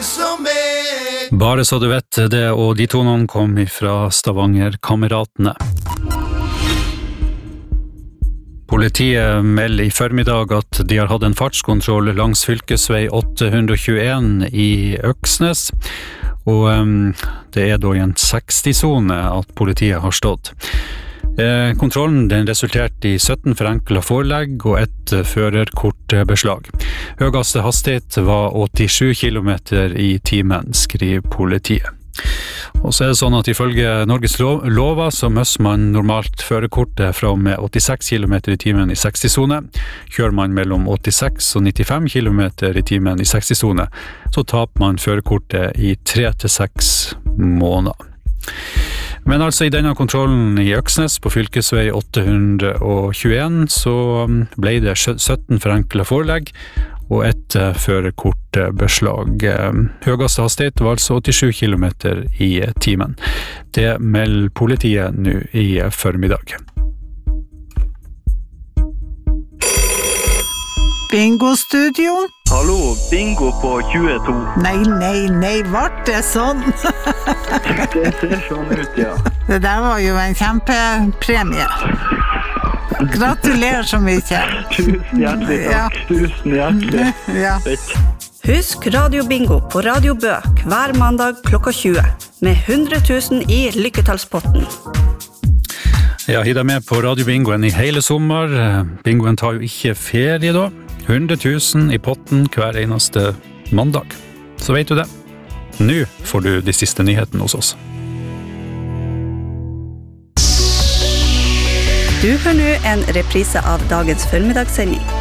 Bare så du vet det, og de tonene kom fra Stavanger-kameratene. Politiet melder i formiddag at de har hatt en fartskontroll langs fylkesvei 821 i Øksnes, og det da i en 60-zone at politiet har stått. Kontrollen den resulterte i 17 forenklet forelegg og et førerkortbeslag. Høyeste hastighet var 87 kilometer i timen, skriver politiet. Og så det sånn at ifølge Norges lover så møsser man normalt førerkortet fra og med 86 km i timen i 60-zone. Kjører man mellom 86 og 95 km i timen i 60-zone, så taper man førerkortet i 3 til 6 måneder. Men altså i denne kontrollen i Øksnes på fylkesvei 821 så ble det 17 forenklet forelegg og et førerkortbeslag. Høyeste hastighet var altså 87 km i timen. Det melder politiet nå i formiddag. Bingo-studio? Hallo, bingo på 22. Nei, vart det sånn? Det ser sånn ut, ja. Det der var jo en kjempepremie. Gratulerer så mye. Tusen hjertelig takk. Ja. Tusen hjertelig. Ja. Husk Radio Bingo på Radio Bø hver mandag klokka 20 med 100 000 i lykketallspotten. Ja, hitt deg med på Radio Bingoen i hele sommer. Bingoen tar jo ikke ferie da. 100 000 i potten hver eneste mandag. Så vet du det. Nå får du de siste nyhetene hos oss. Du hører nå en reprise av dagens formidagssending.